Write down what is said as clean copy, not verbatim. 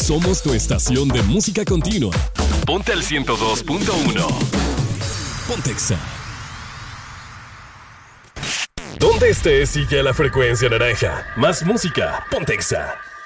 Somos tu estación de música continua. Ponte al 102.1. Pontexa. Donde estés, sigue a la frecuencia naranja. Más música, Pontexa.